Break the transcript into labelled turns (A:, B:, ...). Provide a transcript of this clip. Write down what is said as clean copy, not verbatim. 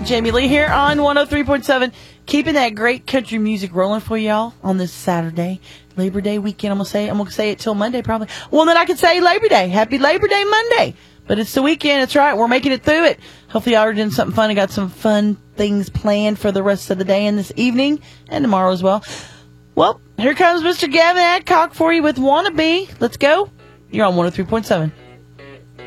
A: Jamie Lee here on 103.7, keeping that great country music rolling for y'all on this Saturday, Labor Day weekend. I'm gonna say it till Monday probably. Well, then I can say Labor Day. Happy Labor Day Monday. But it's the weekend. It's right. We're making it through it. Hopefully y'all are doing something fun and got some fun things planned for the rest of the day and this evening and tomorrow as well. Well, here comes Mr. Gavin Adcock for you with Wannabe. Let's go. You're on 103.7.